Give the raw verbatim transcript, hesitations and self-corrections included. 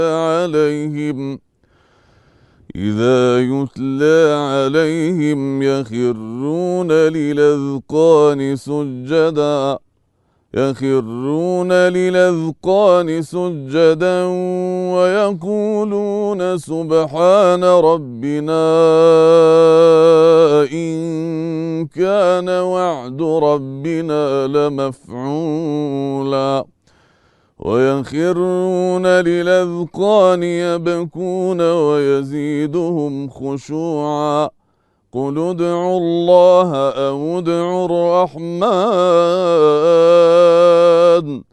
عليهم إذا يتلى عليهم يخرون للأذقان سجدا يخرون للأذقان سجدا ويقولون سبحان ربنا إن كان وعد ربنا لمفعولا ويخرون للأذقان يبكون ويزيدهم خشوعا قل ادعوا الله أو ادعوا الرحمن